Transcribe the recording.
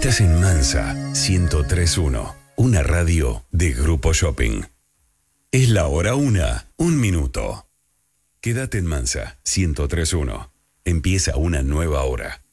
Estás en Mansa 103.1, una radio de Grupo Shopping. Es la hora 1:01. Quédate en Mansa 103.1. Empieza una nueva hora.